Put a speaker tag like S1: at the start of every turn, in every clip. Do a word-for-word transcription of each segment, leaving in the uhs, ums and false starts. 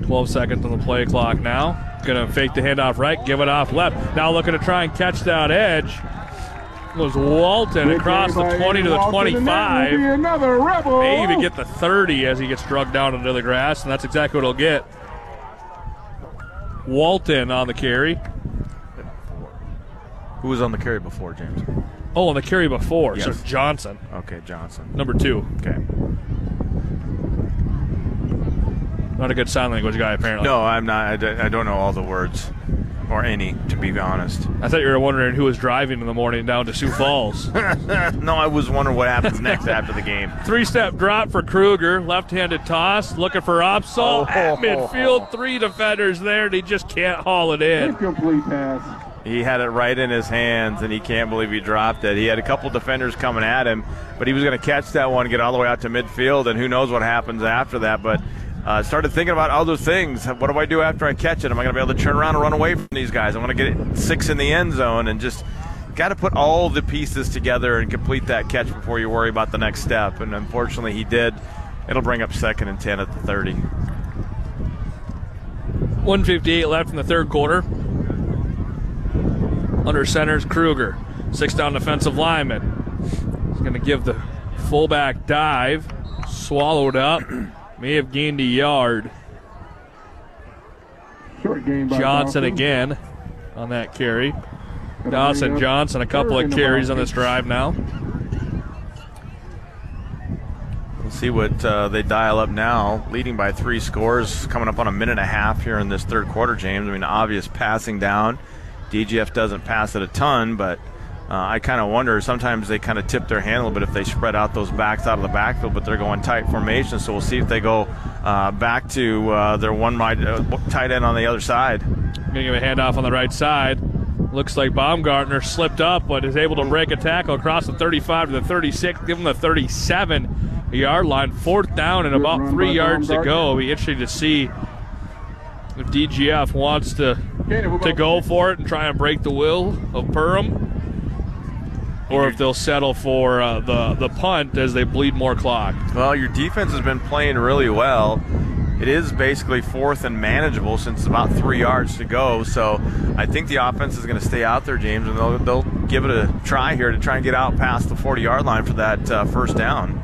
S1: twelve seconds on the play clock now. Going to fake the handoff right, give it off left. Now looking to try and catch that edge. Was Walton across the twenty to the twenty-five. May even get the thirty as he gets drugged down into the grass, and that's exactly what he'll get. Walton on the carry.
S2: Who was on the carry before, James?
S1: Oh, on the carry before.
S2: Yes.
S1: So Johnson.
S2: Okay, Johnson.
S1: Number two.
S2: Okay.
S1: Not a good sign language guy, apparently.
S2: No, I'm not. I, d- I don't know all the words, or any, to be honest.
S1: I thought you were wondering who was driving in the morning down to Sioux Falls.
S2: No, I was wondering what happens next after the game.
S1: Three-step drop for Kruger. Left-handed toss. Looking for Opsal.
S2: Oh.
S1: At midfield. Three defenders there, and he just can't haul it in.
S3: Incomplete pass.
S2: He had it right in his hands, and he can't believe he dropped it. He had a couple defenders coming at him, but he was going to catch that one, get all the way out to midfield, and who knows what happens after that. But uh, started thinking about other things. What do I do after I catch it? Am I going to be able to turn around and run away from these guys? I want to get it six in the end zone, and just got to put all the pieces together and complete that catch before you worry about the next step. And unfortunately, he did. It'll bring up second and ten at the thirty.
S1: one fifty-eight left in the third quarter. Under center's Kruger. Six down defensive lineman. He's going to give the fullback dive. Swallowed up. May have gained a yard.
S3: Short game by
S1: Johnson
S3: Dawson.
S1: again on that carry. Dawson Johnson, a couple of carries on this drive now.
S2: We'll see what uh, they dial up now. Leading by three scores, coming up on a minute and a half here in this third quarter, James. I mean, obvious passing down. D G F doesn't pass it a ton, but uh, I kind of wonder, sometimes they kind of tip their hand a little bit if they spread out those backs out of the backfield, but they're going tight formation, so we'll see if they go uh, back to uh, their one wide, uh, tight end on the other side.
S1: Going to give a handoff on the right side. Looks like Baumgartner slipped up, but is able to break a tackle across the thirty-five to the thirty-six, give him the thirty-seven-yard line. Fourth down and about three yards to go. It'll be interesting to see if D G F wants to to go for it and try and break the will of Perham, or if they'll settle for uh, the, the punt as they bleed more clock.
S2: Well, your defense has been playing really well. It is basically fourth and manageable since about three yards to go, so I think the offense is going to stay out there, James, and they'll, they'll give it a try here to try and get out past the forty-yard line for that uh, first down.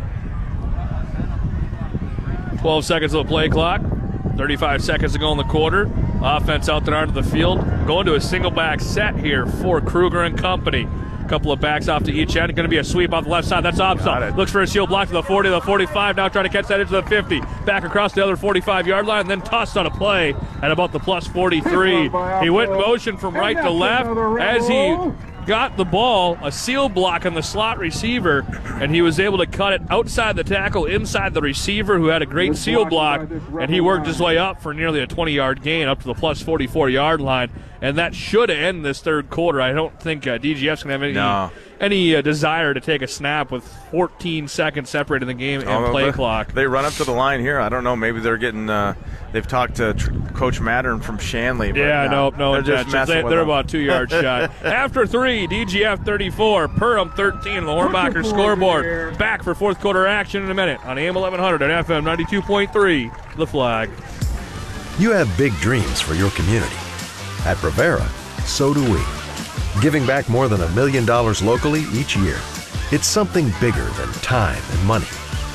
S1: twelve seconds of the play clock. thirty-five seconds to go in the quarter. Offense out there onto the field. Going to a single back set here for Kruger and company. A couple of backs off to each end. Going to be a sweep off the left side. That's Opsal. Looks for a seal block to the forty, to the forty-five. Now trying to catch that into the fifty. Back across the other forty-five-yard line, and then tossed on a play at about the plus forty-three. He went in motion from right to left as he got the ball, a seal block on the slot receiver, and he was able to cut it outside the tackle, inside the receiver, who had a great seal block, and he worked his way up for nearly a twenty-yard gain up to the plus forty-four-yard line, and that should end this third quarter. I don't think uh, D G F's going to have any,
S2: no.
S1: any uh, desire to take a snap with fourteen seconds separating the game and
S2: oh,
S1: play
S2: they,
S1: clock.
S2: They run up to the line here. I don't know. Maybe they're getting uh, – they've talked to tr- Coach Mattern from Shanley. But
S1: yeah,
S2: no,
S1: no, no
S2: they're just
S1: intentions.
S2: messing
S1: They,
S2: with
S1: they're
S2: them.
S1: about two yards shy. After three, D G F thirty-four, Perham thirteen, the Hornbacher scoreboard. Back for fourth quarter action in a minute on A M eleven hundred and F M ninety-two point three, The Flag.
S4: You have big dreams for your community. At Brevera, so do we. Giving back more than a million dollars locally each year. It's something bigger than time and money.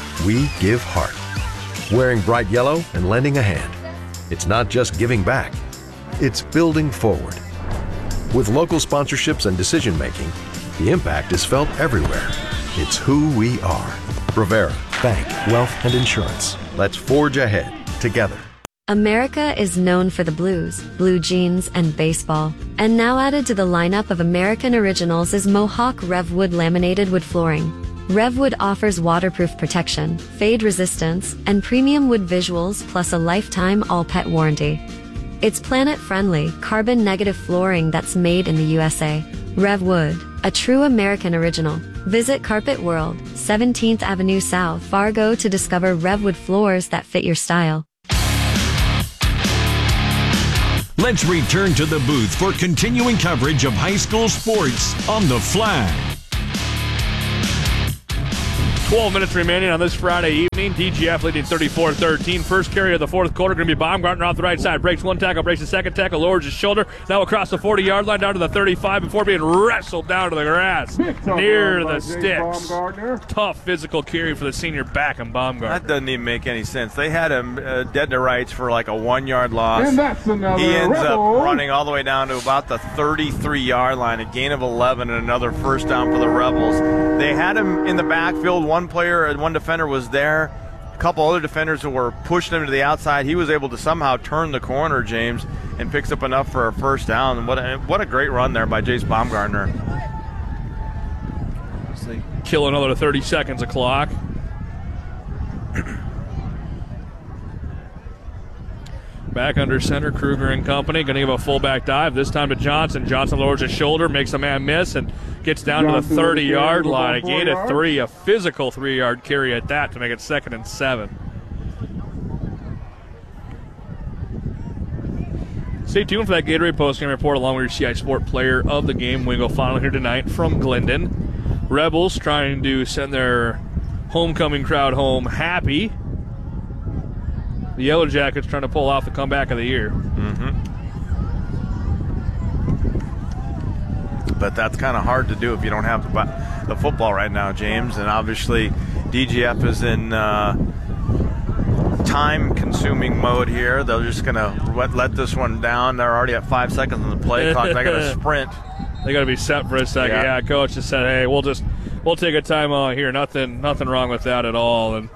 S4: We give heart. Wearing bright yellow and lending a hand. It's not just giving back, it's building forward. With local sponsorships and decision making, the impact is felt everywhere. It's who we are. Brevera, bank, wealth, and insurance. Let's forge ahead together.
S5: America is known for the blues, blue jeans, and baseball. And now added to the lineup of American originals is Mohawk Revwood laminated wood flooring. Revwood offers waterproof protection, fade resistance, and premium wood visuals plus a lifetime all-pet warranty. It's planet-friendly, carbon-negative flooring that's made in the U S A. Revwood, a true American original. Visit Carpet World, seventeenth Avenue South, Fargo to discover Revwood floors that fit your style.
S6: Let's return to the booth for continuing coverage of high school sports on The Flag.
S1: twelve minutes remaining on this Friday evening. D G F leading thirty-four thirteen. First carry of the fourth quarter going to be Baumgartner off the right side. Breaks one tackle, breaks the second tackle, lowers his shoulder. Now across the forty-yard line down to the thirty-five before being wrestled down to the grass near the sticks. Tough physical carry for the senior back in Baumgartner.
S2: That doesn't even make any sense. They had him uh, dead to rights for like a one-yard loss.
S3: And that's another
S2: He ends
S3: Rebel.
S2: up running all the way down to about the thirty-three-yard line, a gain of eleven, and another first down for the Rebels. They had him in the backfield. One player and one defender was there. A couple other defenders who were pushing him to the outside. He was able to somehow turn the corner, James, and picks up enough for a first down. And what a, what a great run there by Jace Baumgartner.
S1: So they kill another thirty seconds of clock. Back under center, Kruger and company. Going to give a fullback dive, this time to Johnson. Johnson lowers his shoulder, makes a man miss, and gets down
S3: Johnson
S1: to the thirty-yard line. A
S3: about
S1: gain
S3: four
S1: of three, a physical three-yard carry at that to make it second and seven. Stay tuned for that Gatorade postgame report along with your C I Sport Player of the Game Wingo final here tonight from Glendon. Rebels trying to send their homecoming crowd home happy. The Yellow Jackets trying to pull off the comeback of the year.
S2: Mm-hmm. But that's kind of hard to do if you don't have the, the football right now, James. And obviously, D G F is in uh, time-consuming mode here. They're just going to let, let this one down. They're already at five seconds on the play clock. They got to sprint.
S1: They got to be set for a second.
S2: Yeah.
S1: yeah, coach just said, "Hey, we'll just we'll take a timeout here. Nothing, nothing wrong with that at all." And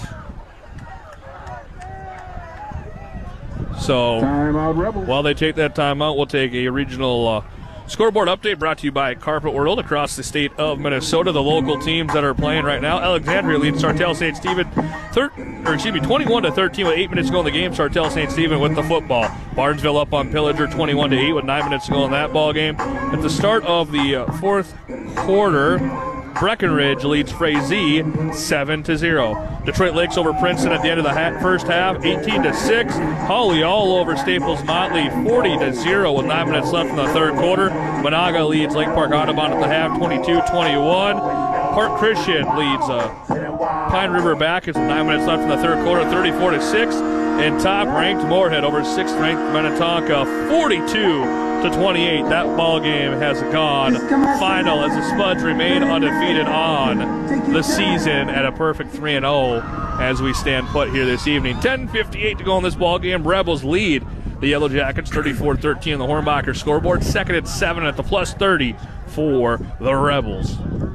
S1: so,
S3: Timeout, Rebels.
S1: while they take that timeout, we'll take a regional uh, scoreboard update brought to you by Carpet World across the state of Minnesota. The local teams that are playing right now: Alexandria leads Sartell Saint Stephen, thir- or excuse me, twenty-one to thirteen with eight minutes to go in the game. Sartell Saint Stephen with the football. Barnesville up on Pillager, twenty-one to eight with nine minutes to go in that ball game. At the start of the uh, fourth quarter, Breckenridge leads Frazee seven to zero. Detroit Lakes over Princeton at the end of the ha- first half, eighteen to six. Holly all over Staples Motley, forty to zero with nine minutes left in the third quarter. Monaga leads Lake Park Audubon at the half, twenty-two twenty-one. Park Christian leads uh, Pine River Backus with nine minutes left in the third quarter, thirty-four to six. And top-ranked Moorhead over sixth-ranked Minnetonka, forty-two to twenty-eight. That ball game has gone final as the Spuds remain undefeated on the season at a perfect three and oh as we stand put here this evening. ten fifty-eight to go in this ball game. Rebels lead the Yellow Jackets thirty-four thirteen on the Hornbacher scoreboard. Second at seven at the plus thirty for the Rebels.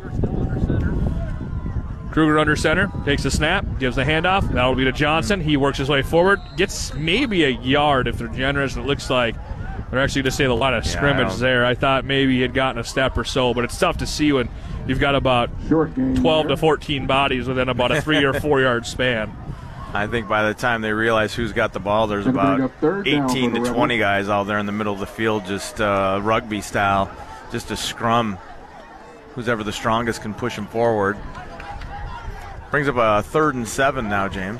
S1: Kruger under center, takes the snap, gives the handoff. That'll be to Johnson. He works his way forward, gets maybe a yard if they're generous. It looks like they're actually going to say the line of scrimmage
S2: yeah,
S1: there. I thought maybe he had gotten a step or so, but it's tough to see when you've got about
S3: Short game
S1: twelve
S3: there.
S1: to fourteen bodies within about a three or four yard span.
S2: I think by the time they realize who's got the ball, there's
S3: Gonna bring
S2: about
S3: up third down
S2: eighteen
S3: for
S2: to
S3: the
S2: twenty guys out there in the middle of the field, just uh, rugby style, just a scrum. Who's ever the strongest can push them forward. Brings up a third and seven now, James.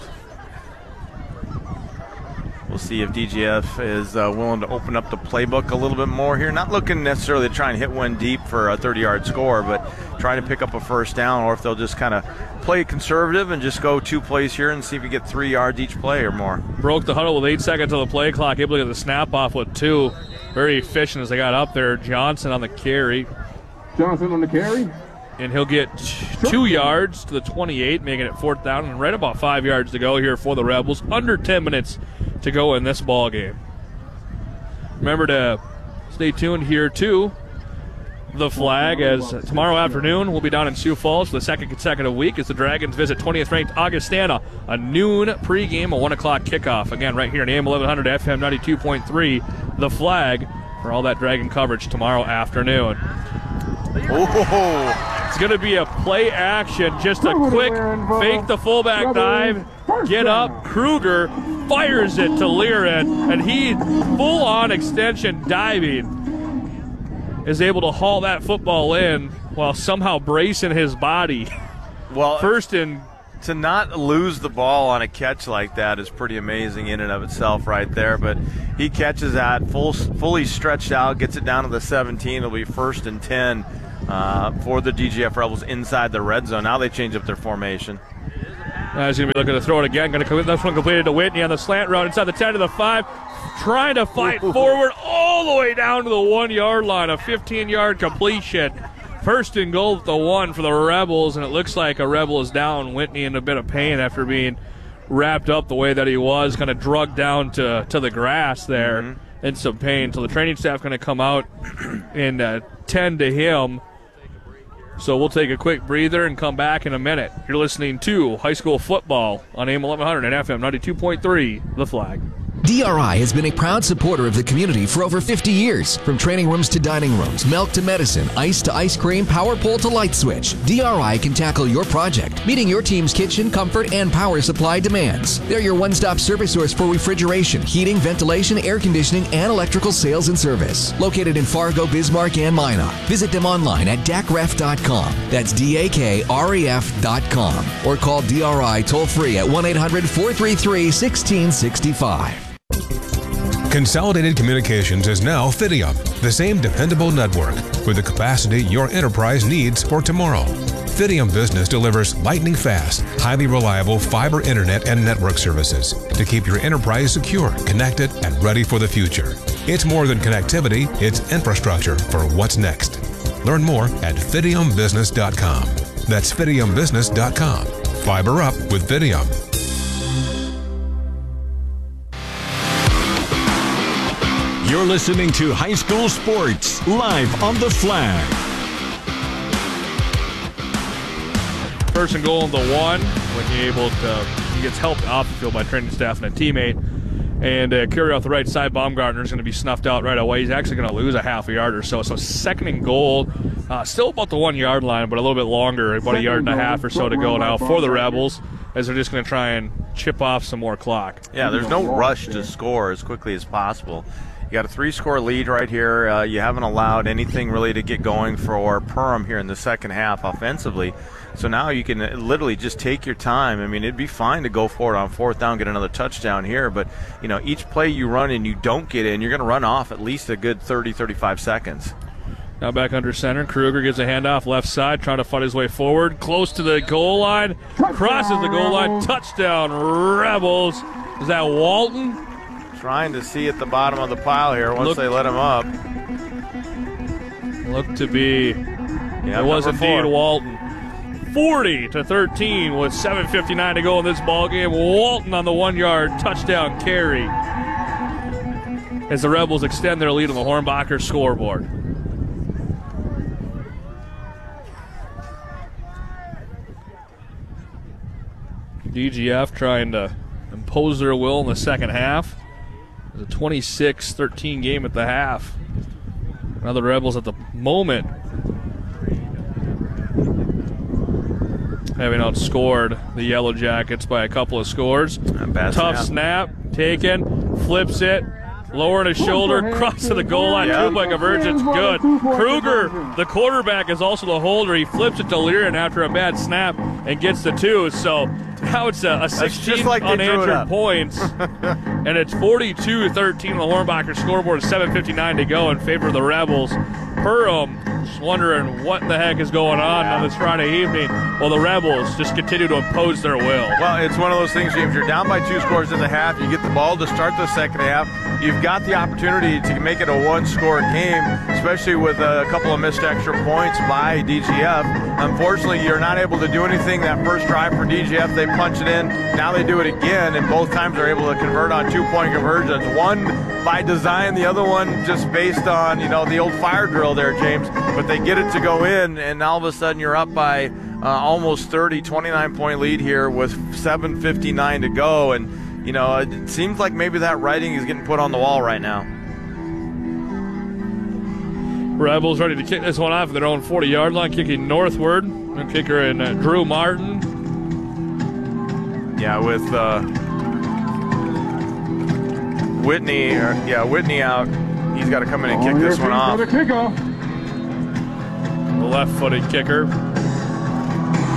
S2: We'll see if D G F is uh, willing to open up the playbook a little bit more here. Not looking necessarily to try and hit one deep for a thirty-yard score, but trying to pick up a first down, or if they'll just kind of play conservative and just go two plays here and see if you get three yards each play or more.
S1: Broke the huddle with eight seconds of the play clock, able to get the snap off with two. Very efficient as they got up there. Johnson on the carry.
S3: Johnson on the carry.
S1: And he'll get two yards to the twenty-eight, making it fourth down, and right about five yards to go here for the Rebels. Under ten minutes to go in this ball game. Remember to stay tuned here to the flag, as tomorrow afternoon we'll be down in Sioux Falls for the second consecutive week as the Dragons visit twentieth ranked Augustana. A noon pregame, a one o'clock kickoff. Again, right here on A M eleven hundred F M ninety-two point three, the flag for all that Dragon coverage tomorrow afternoon.
S2: Oh,
S1: It's going to be a play action, just a quick fake the fullback dive, get up. Kruger fires it to Liren, and he, full on extension diving, is able to haul that football in while somehow bracing his body.
S2: well,
S1: First and
S2: to not lose the ball on a catch like that is pretty amazing in and of itself right there. But he catches that full, fully stretched out, gets it down to the seventeen. It'll be first and ten. Uh, uh, for the D G F Rebels inside the red zone. Now they change up their formation.
S1: Now he's going to be looking to throw it again. Going to commit this one completed to Whitney on the slant route inside the ten to the five. Trying to fight forward all the way down to the one-yard line. A fifteen-yard completion. First and goal at the one for the Rebels, and it looks like a Rebel is down. Whitney in a bit of pain after being wrapped up the way that he was, kind of drugged down to, to the grass there mm-hmm. in some pain. So the training staff going to come out and uh, tend to him. So we'll take a quick breather and come back in a minute. You're listening to high school football on A M eleven hundred and F M ninety-two point three, The Flag.
S7: D R I has been a proud supporter of the community for over fifty years. From training rooms to dining rooms, milk to medicine, ice to ice cream, power pole to light switch, D R I can tackle your project, meeting your team's kitchen, comfort, and power supply demands. They're your one-stop service source for refrigeration, heating, ventilation, air conditioning, and electrical sales and service. Located in Fargo, Bismarck, and Minot. Visit them online at D A C R E F dot com. That's D A K R E F dot com. Or call D R I toll-free at one eight hundred four three three one six six five.
S8: Consolidated Communications is now Fidium, the same dependable network with the capacity your enterprise needs for tomorrow. Fidium Business delivers lightning-fast, highly reliable fiber internet and network services to keep your enterprise secure, connected, and ready for the future. It's more than connectivity, it's infrastructure for what's next. Learn more at Fidium Business dot com. That's Fidium Business dot com. Fiber up with Fidium.
S6: You're listening to High School Sports, live on The Flag.
S1: First and goal on the one, when he's able to, he gets helped off the field by training staff and a teammate. And uh, carry off the right side, Baumgartner's going to be snuffed out right away. He's actually going to lose a half a yard or so. So second and goal, uh, still about the one-yard line, but a little bit longer, about a yard and a half or so to go now for the Rebels, as they're just going to try and chip off some more clock.
S2: Yeah, there's no rush to score as quickly as possible. You got a three-score lead right here. Uh, you haven't allowed anything really to get going for Perham here in the second half offensively. So now you can literally just take your time. I mean, it'd be fine to go for it on fourth down, get another touchdown here. But, you know, each play you run and you don't get in, you're going to run off at least a good thirty, thirty-five seconds.
S1: Now back under center. Kruger gives a handoff left side, trying to fight his way forward. Close to the goal line. Crosses the goal line. Touchdown, Rebels. Is that Walton?
S2: Trying to see at the bottom of the pile here once Look, they let him up.
S1: Looked to be, yeah, it was indeed four. Walton. forty to thirteen with seven fifty-nine to go in this ball game. Walton on the one-yard touchdown carry as the Rebels extend their lead on the Hornbacher scoreboard. D G F trying to impose their will in the second half. It was a twenty-six thirteen game at the half. Now the Rebels at the moment having outscored the Yellow Jackets by a couple of scores. Tough snap. snap, taken, flips it, lowering his shoulder, cross to the goal line, yep. Two-point convergence, good. Kruger, the quarterback, is also the holder. He flips it to Learin after a bad snap and gets the two. So now it's a, a sixteen like unanswered points, and it's forty-two thirteen on the Hornbacher scoreboard, seven fifty-nine to go in favor of the Rebels. Perham just wondering what the heck is going on yeah. on this Friday evening. Well, the Rebels just continue to impose their will.
S2: Well, it's one of those things, James. You're down by two scores in the half. You get the ball to start the second half. You've got the opportunity to make it a one-score game, especially with a couple of missed extra points by D G F. Unfortunately, you're not able to do anything that first drive for D G F. They punch it in. Now they do it again, and both times they're able to convert on two-point conversions. One by design, the other one just based on, you know, the old fire drill there, James. But they get it to go in, and all of a sudden you're up by uh, almost thirty, twenty-nine point lead here with seven fifty-nine to go. And, you know, it seems like maybe that writing is getting put on the wall right now.
S1: Rebels ready to kick this one off at their own forty-yard line, kicking northward. And kicker in uh, Drew Martin.
S2: Yeah, with uh, Whitney, or, yeah, Whitney out. He's got to come in and kick this one off.
S1: The left-footed kicker.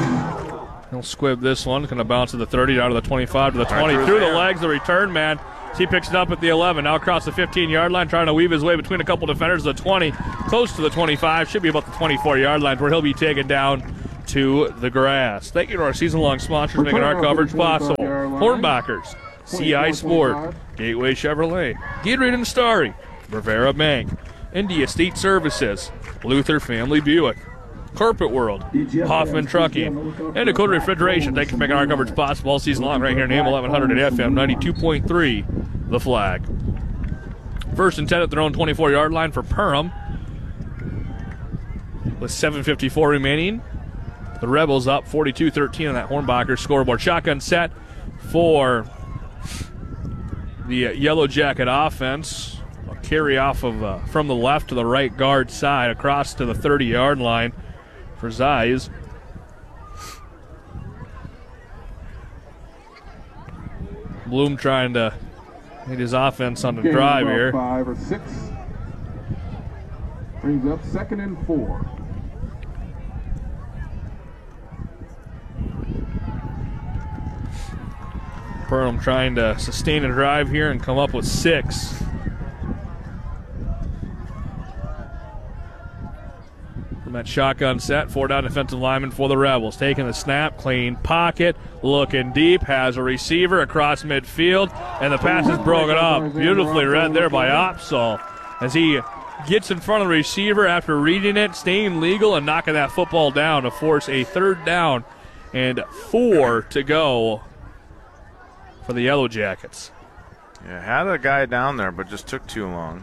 S1: He'll squib this one. Going to bounce to the thirty, down to the twenty-five, to the twenty. Through the legs, the return man So he picks it up at the eleven, now across the fifteen-yard line, trying to weave his way between a couple defenders. The twenty, close to the twenty-five, should be about the twenty-four-yard line, where he'll be taken down to the grass. Thank you to our season-long sponsors making our coverage possible. Hornbachers, C I Sport, Gateway Chevrolet, Gatorade and Starry, Rivera Bank, India State Services, Luther Family Buick, Carpet World, Hoffman Trucking, and Dakota Refrigeration. Thanks for making our coverage possible all season long right here in A M eleven hundred at F M ninety-two point three, The Flag. First and ten at their own twenty-four-yard line for Perham. With seven fifty-four remaining, the Rebels up forty-two thirteen on that Hornbacher scoreboard. Shotgun set for the Yellow Jacket offense. A carry off of uh, from the left to the right guard side across to the thirty-yard line for Zeiss. Bloom trying to hit his offense on the
S3: Gain
S1: drive
S3: about
S1: here.
S3: Five or six. Brings up second and four.
S1: Perham trying to sustain a drive here and come up with six. From that shotgun set, four down defensive lineman for the Rebels. Taking the snap, clean pocket, looking deep, has a receiver across midfield, and the pass is broken up. Beautifully read there by Opsal as he gets in front of the receiver after reading it, staying legal, and knocking that football down to force a third down and four to go for the Yellow Jackets.
S2: Yeah, had a guy down there, but just took too long.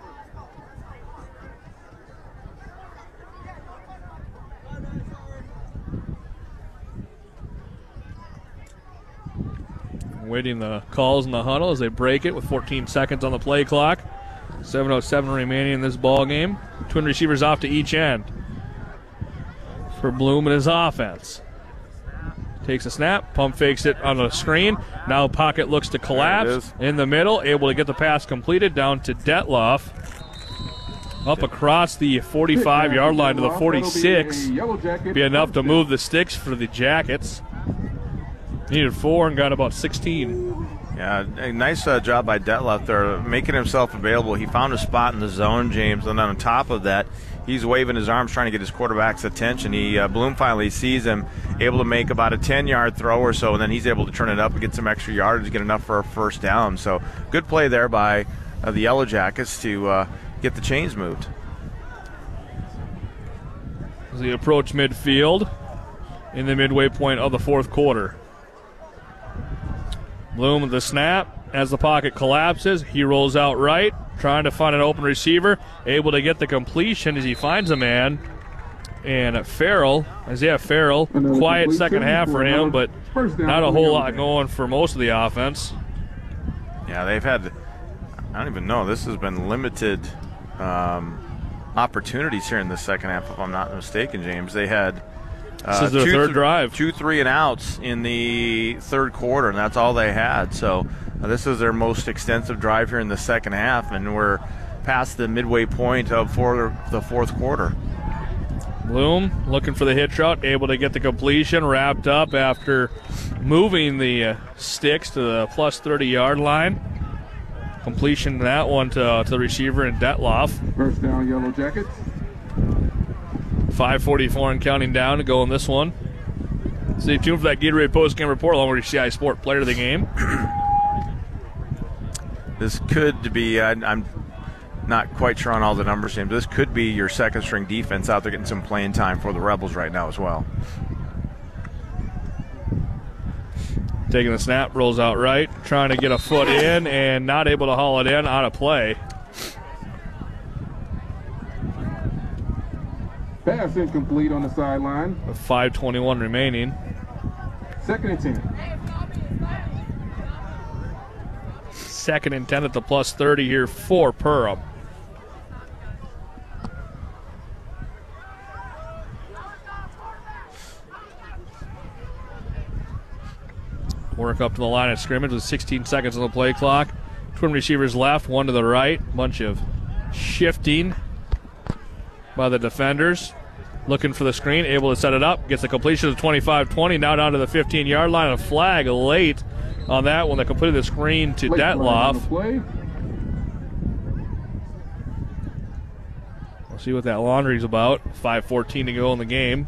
S1: Waiting the calls in the huddle as they break it with fourteen seconds on the play clock. seven oh seven remaining in this ball game. Twin receivers off to each end for Bloom and his offense. Takes a snap, pump fakes it on the screen. Now pocket looks to collapse in the middle, able to get the pass completed down to Detloff. Up across the forty-five-yard line to the forty-six. Be enough to move the sticks for the Jackets. Needed four and got about sixteen.
S2: Yeah, a nice uh, job by Detloff there, making himself available. He found a spot in the zone, James, and on top of that, he's waving his arms trying to get his quarterback's attention. He uh, Bloom finally sees him, able to make about a ten-yard throw or so, and then he's able to turn it up and get some extra yardage, get enough for a first down. So good play there by uh, the Yellow Jackets to uh, get the chains moved.
S1: As they approach midfield in the midway point of the fourth quarter. Bloom with the snap. As the pocket collapses, he rolls out right, trying to find an open receiver, able to get the completion as he finds a man. And Farrell, Isaiah Farrell, quiet second half for him, but not a whole lot going for most of the offense.
S2: Yeah, they've had, I don't even know, this has been limited um, opportunities here in the second half, if I'm not mistaken, James. They had
S1: Uh, this is their
S2: two,
S1: third
S2: th-
S1: drive.
S2: Two three and outs in the third quarter, and that's all they had. So uh, this is their most extensive drive here in the second half, and we're past the midway point of for the fourth quarter.
S1: Bloom looking for the hitch route, able to get the completion, wrapped up after moving the uh, sticks to the plus thirty-yard line. Completion that one to, uh, to the receiver in Detloff.
S3: First down, Yellow Jackets.
S1: five forty-four and counting down to go in this one. Stay tuned for that Gatorade post-game report along with your C I Sport player of the game.
S2: This could be, I, I'm not quite sure on all the numbers, James. This could be your second string defense out there getting some playing time for the Rebels right now as well.
S1: Taking the snap, rolls out right, trying to get a foot in and not able to haul it in, out of play.
S3: Pass incomplete on the sideline.
S1: With five twenty-one remaining.
S3: Second and ten.
S1: Second and ten at the plus thirty here for Perham. Work up to the line of scrimmage with sixteen seconds on the play clock. Twin receivers left, one to the right. Bunch of shifting by the defenders. Looking for the screen, able to set it up. Gets the completion of twenty-five twenty. Now down to the fifteen-yard line. A flag late on that one that completed the screen to
S3: Late flag on the
S1: Detloff.
S3: play.
S1: We'll see what that laundry's about. five fourteen to go in the game.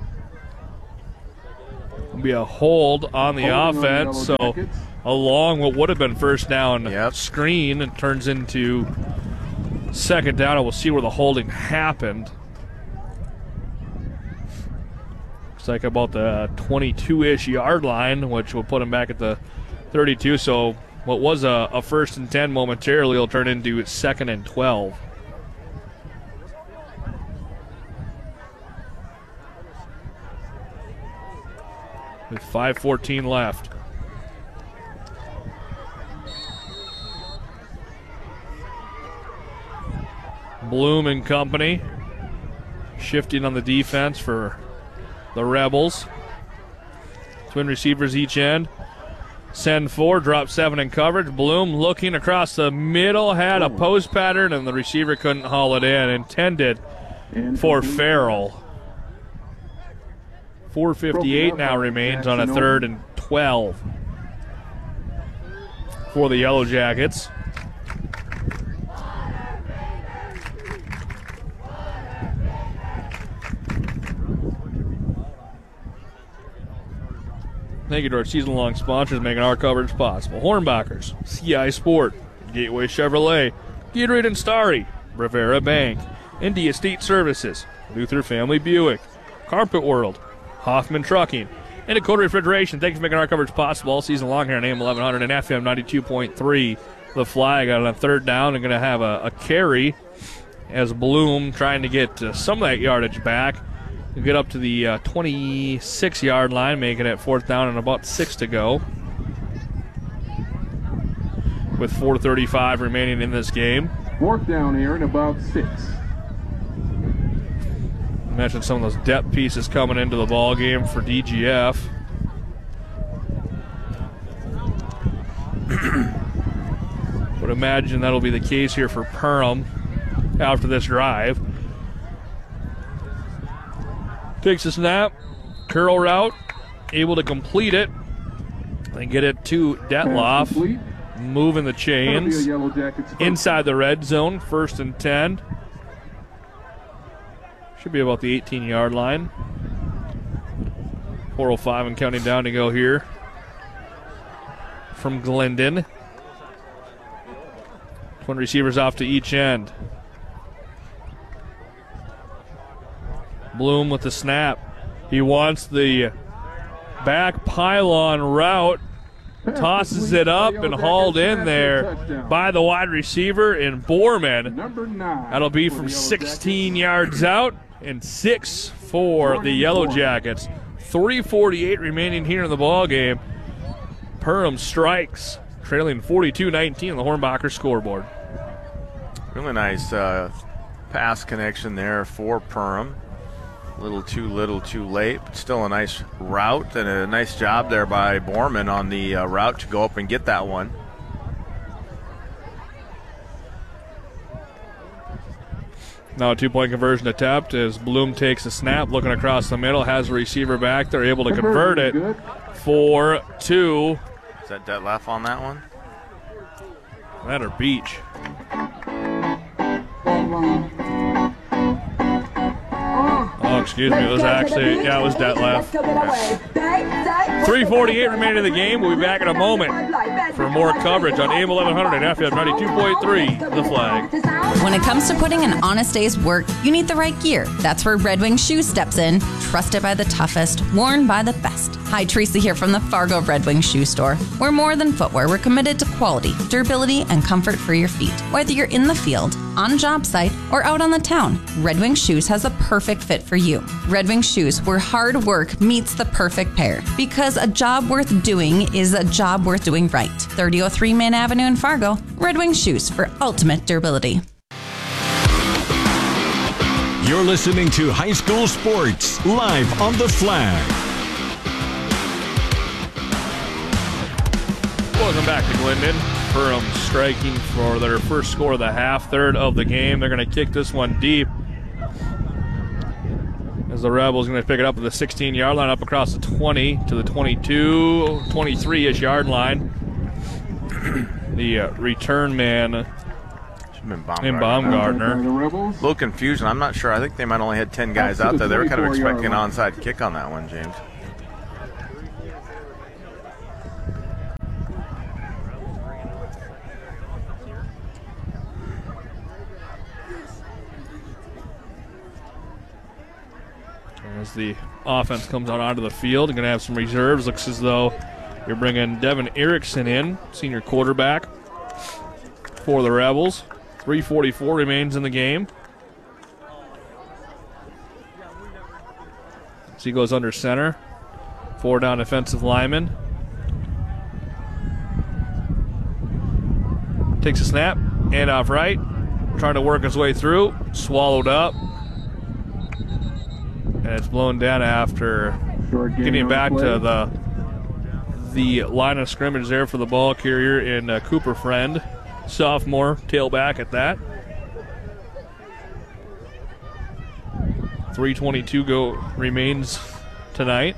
S1: It'll be a hold on the
S3: Holding on the
S1: offense, so
S3: Yellow Jackets.
S1: along what would have been first down
S2: Yep.
S1: screen and turns into second down, and we'll see where the holding happened. Looks like about the twenty-two-ish yard line, which will put him back at the thirty-two. So what was a, a first and ten momentarily will turn into second and twelve. With five fourteen left. Bloom and company shifting on the defense for the Rebels. Twin receivers each end. Send four, drop seven in coverage. Bloom looking across the middle, had a post pattern, and the receiver couldn't haul it in. Intended for Farrell. four fifty-eight now remains on a third and twelve for the Yellow Jackets. Thank you to our season-long sponsors making our coverage possible. Hornbachers, C I Sport, Gateway Chevrolet, Gatorade and Starry, Rivera Bank, India State Services, Luther Family Buick, Carpet World, Hoffman Trucking, and Dakota Refrigeration. Thanks for making our coverage possible all season long here on A M eleven hundred and F M ninety-two point three. The Flag on a third down and going to have a, a carry as Bloom trying to get uh, some of that yardage back. We'll get up to the uh, twenty-six-yard line, making it fourth down and about six to go. With four thirty-five remaining in this game.
S3: Fourth down here and about six.
S1: I mentioned some of those depth pieces coming into the ball game for D G F. Would imagine that'll be the case here for Perham after this drive. Takes a snap, curl route, able to complete it, and get it to Detloff, moving the chains inside the red zone, first and ten. Should be about the eighteen-yard line. four oh five and counting down to go here from Glendon. Twin receivers off to each end. Bloom with the snap. He wants the back pylon route. Tosses it up and hauled in there by the wide receiver in Borman. That'll be from sixteen yards out and six for the Yellow Jackets. three forty-eight remaining here in the ball game. Perham strikes, trailing forty-two nineteen on the Hornbacher scoreboard.
S2: Really nice uh, pass connection there for Perham. A little too little too late, but still a nice route and a nice job there by Borman on the uh, route to go up and get that one.
S1: Now a two-point conversion attempt as Bloom takes a snap, looking across the middle, has a receiver back. They're able to convert it for two.
S2: Is that Detloff on that one?
S1: That or Beach. Oh, excuse me. It was actually, yeah, it was Detloff. three forty-eight remaining in the game. We'll be back in a moment for more coverage on A M eleven hundred and F M ninety-two point three, The Flag.
S9: When it comes to putting an honest day's work, you need the right gear. That's where Red Wing Shoes steps in. Trusted by the toughest, worn by the best. Hi, Teresa here from the Fargo Red Wing Shoe Store. We're more than footwear. We're committed to quality, durability, and comfort for your feet. Whether you're in the field, on a job site, or out on the town, Red Wing Shoes has a perfect fit for you. Red Wing Shoes, where hard work meets the perfect pair. Because a job worth doing is a job worth doing right. thirty oh three Main Avenue in Fargo. Red Wing Shoes for ultimate durability.
S6: You're listening to High School Sports, live on The Flag.
S1: Welcome back to Glendon. Perham striking for their first score of the half, third of the game. They're going to kick this one deep. As the Rebels going to pick it up at the sixteen-yard line, up across the twenty to the twenty-two, twenty-three-ish yard line. The uh, return man
S2: in
S1: Baumgartner. Baumgartner.
S2: A little confusion. I'm not sure. I think they might only had ten guys out there. They were kind of expecting an onside kick on that one, James.
S1: As the offense comes out onto the field, you're going to have some reserves. Looks as though you're bringing Devin Erickson in, senior quarterback for the Rebels. three forty-four remains in the game. So he goes under center. Four down defensive lineman. Takes a snap, hand off right. Trying to work his way through. Swallowed up. And it's blown down after getting back to the the line of scrimmage there for the ball carrier in uh, Cooper Friend. Sophomore tailback at that. three twenty-two go remains tonight.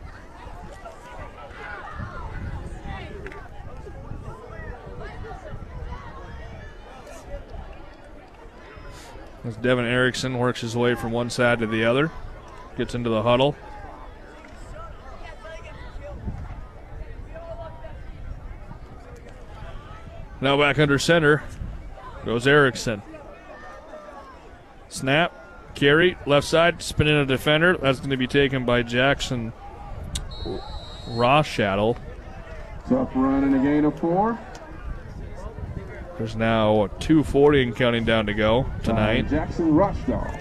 S1: As Devin Erickson works his way from one side to the other. Gets into the huddle. Now back under center goes Erickson. Snap, carry, left side, spinning a defender. That's going to be taken by Jackson Rothschild.
S3: Tough run and a gain of four.
S1: There's now two forty and counting down to go tonight.
S3: Uh, Jackson Rothschild.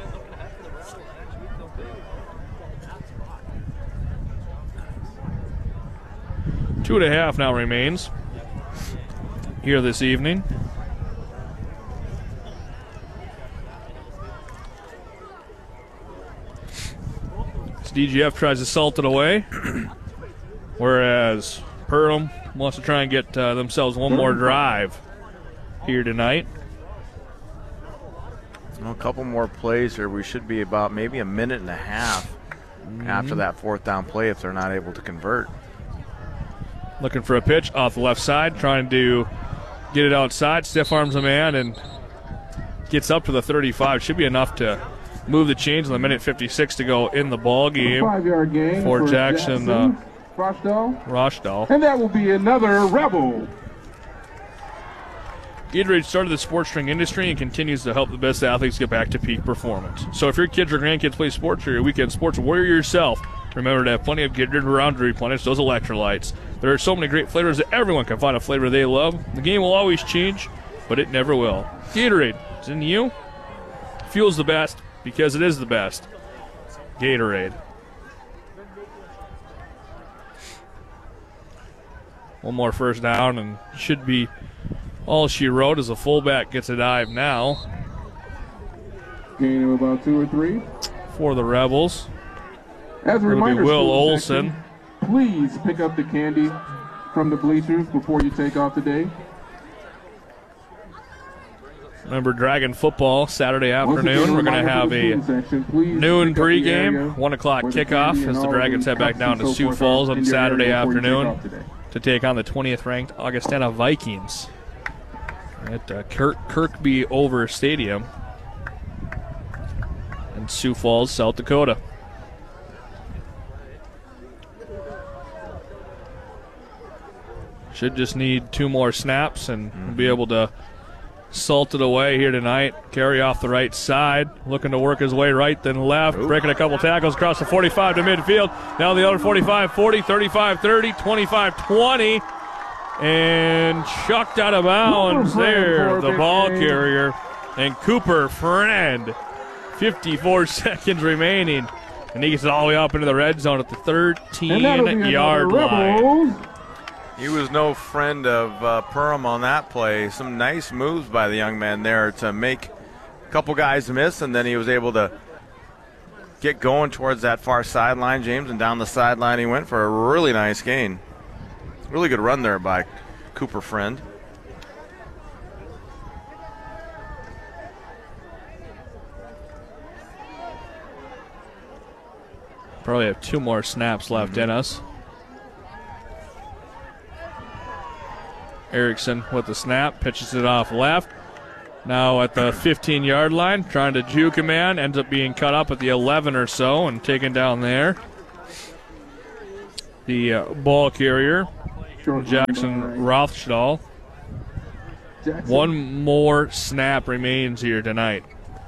S1: Two and a half now remains here this evening. As D G F tries to salt it away, whereas Perham wants to try and get uh, themselves one more drive here tonight.
S2: Well, a couple more plays here. We should be about maybe a minute and a half mm-hmm. after that fourth down play if they're not able to convert.
S1: Looking for a pitch off the left side, trying to get it outside, stiff arms a man, and gets up to the thirty-five. Should be enough to move the chains with a minute fifty-six to go in the ball game.
S3: Five-yard gain
S1: for,
S3: for
S1: Jackson,
S3: Jackson
S1: uh,
S3: Rothschild.
S1: Rothschild.
S3: And that will be another Rebel.
S1: Gatorade started the sports drink industry and continues to help the best athletes get back to peak performance. So if your kids or grandkids play sports or your weekend sports warrior yourself, remember to have plenty of Gatorade around to replenish those electrolytes. There are so many great flavors that everyone can find a flavor they love. The game will always change, but it never will. Gatorade is in you. Fuels the best because it is the best. Gatorade. One more first down and should be all she wrote as a fullback gets a dive now.
S3: Gain of about two or three.
S1: For the Rebels.
S3: As a reminder,
S1: Will Olson.
S3: Section, please pick up the candy from the bleachers before you take off today.
S1: Remember Dragon football Saturday afternoon. We're going to have a noon pregame, one o'clock kickoff as the Dragons head back down to Sioux Falls on Saturday afternoon to take on the twentieth ranked Augustana Vikings at uh, Kirk- Kirkby Over Stadium in Sioux Falls, South Dakota. Should just need two more snaps and mm-hmm. be able to salt it away here tonight. Carry off the right side, looking to work his way right then left, Ooh. breaking a couple tackles across the forty-five to midfield. Now the other forty-five forty, thirty-five thirty, twenty-five twenty, and chucked out of bounds there, the ball carrier. And Cooper Friend, fifty-four seconds remaining, and he gets it all the way up into the red zone at the thirteen-yard line.
S2: He was no friend of uh, Perham on that play. Some nice moves by the young man there to make a couple guys miss, and then he was able to get going towards that far sideline, James, and down the sideline he went for a really nice gain. Really good run there by Cooper Friend.
S1: Probably have two more snaps left mm-hmm. in us. Erickson with the snap, pitches it off left. Now at the fifteen-yard line, trying to juke him in, ends up being cut up at the eleven or so and taken down there. The uh, ball carrier, Jackson Rothschild. One more snap remains here tonight.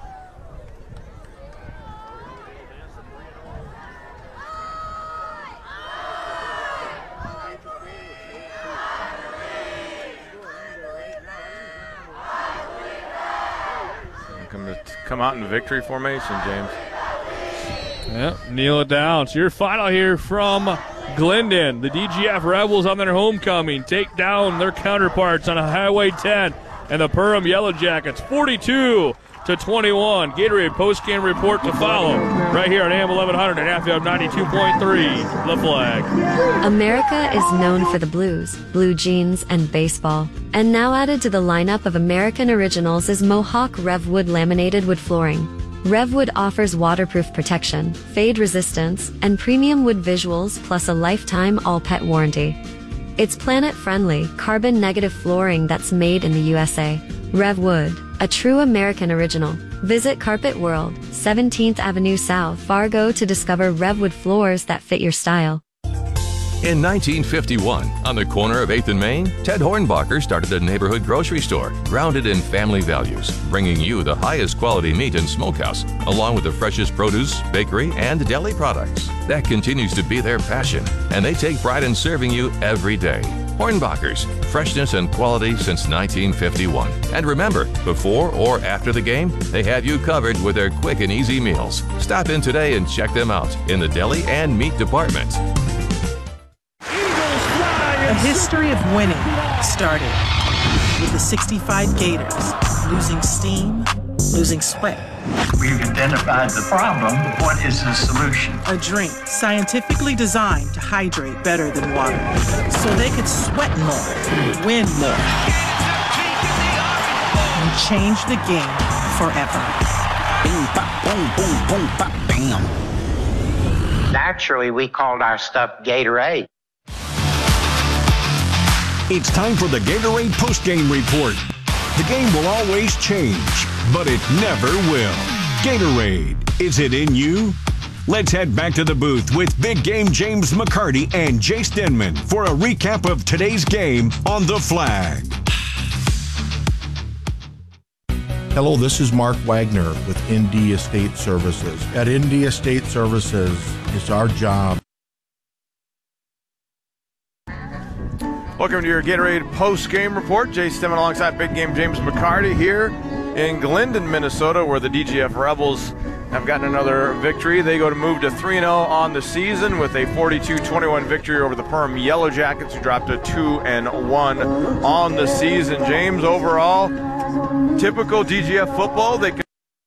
S2: Come out in victory formation, James.
S1: Yep, kneel it down. So your final here from Glendon. The D G F Rebels on their homecoming take down their counterparts on a Highway ten and the Perham Yellow Jackets forty-two to twenty-one. Gatorade postgame report to follow right here on A M eleven hundred and F M ninety-two point three. The Flag.
S5: America is known for the blues, blue jeans, and baseball. And now added to the lineup of American Originals is Mohawk Revwood laminated wood flooring. Revwood offers waterproof protection, fade resistance, and premium wood visuals plus a lifetime all-pet warranty. It's planet-friendly, carbon-negative flooring that's made in the U S A. Revwood, a true American original. Visit Carpet World, seventeenth Avenue South, Fargo to discover Revwood floors that fit your style.
S10: In nineteen fifty-one, on the corner of eighth and Main, Ted Hornbacher started a neighborhood grocery store grounded in family values, bringing you the highest quality meat and smokehouse, along with the freshest produce, bakery, and deli products. That continues to be their passion, and they take pride in serving you every day. Hornbacher's, freshness and quality since nineteen fifty-one. And remember, before or after the game, they have you covered with their quick and easy meals. Stop in today and check them out in the deli and meat department.
S11: A history of winning started with the sixty-five Gators, losing steam, losing sweat.
S12: We've identified the problem. What is the solution?
S11: A drink scientifically designed to hydrate better than water, so they could sweat more, win more, and change the game forever.
S12: Bing, bop, boom, boom, boom, bop, bam. Naturally, we called our stuff Gatorade.
S6: It's time for the Gatorade postgame report. The game will always change, but it never will. Gatorade, is it in you? Let's head back to the booth with Big Game James McCarty and Jace Denman for a recap of today's game on The Flag.
S13: Hello, this is Mark Wagner with Indy Estate Services. At Indy Estate Services, it's our job.
S2: Welcome to your Gatorade post-game report. Jay Stemmen alongside Big Game James McCarty here in Glendon, Minnesota, where the D G F Rebels have gotten another victory. They go to move to three and oh on the season with a forty-two twenty-one victory over the Perham Yellow Jackets, who dropped to two and one on the season. James, overall, typical D G F football. They can